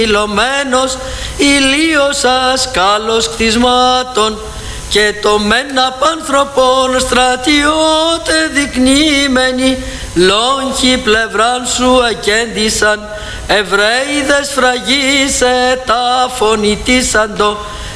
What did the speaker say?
Ηλωμένος ηλίος ασκάλος κτισμάτων και το μεν απάνθρωπον στρατιώτε δεικνύμενοι λόγχοι πλευράν σου εκέντησαν Εβραίοι δε σφραγίσε τα φωνητήσαντο